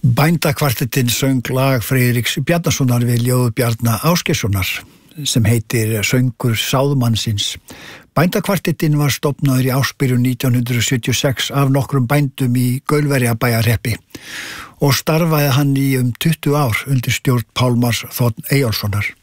Bændakvartettinn söng lag Friðriks Bjarnasonar við ljóð Bjarna Ásgeirssonar sem heitir Söngur sáðmannsins. Bændakvartettinn var stofnaður í ársbyrjun 1976 af nokkrum bændum í Gaulverjabæjarhreppi og starfaði hann í 20 ár undir stjórn Pálmars Þ. Eyjólfssonar.